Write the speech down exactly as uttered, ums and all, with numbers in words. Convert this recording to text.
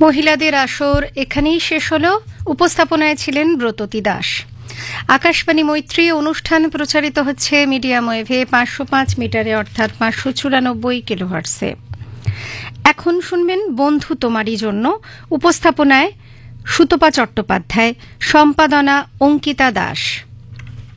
মহিলাদের আসর এখানেই শেষ হল। উপস্থাপনায় ছিলেন ব্রততী দাস। আকাশবাণী মৈত্রী অনুষ্ঠান প্রচারিত হচ্ছে মিডিয়াম ওয়েভে পাঁচশো পাঁচ মিটারে অর্থাৎ পাঁচশো চুরানব্বই কিলোহার্টসে। এখন শুনবেন বন্ধু তোমারই জন্য। উপস্থাপনায় সুতপা চট্টোপাধ্যায়, সম্পাদনা অঙ্কিতা দাস।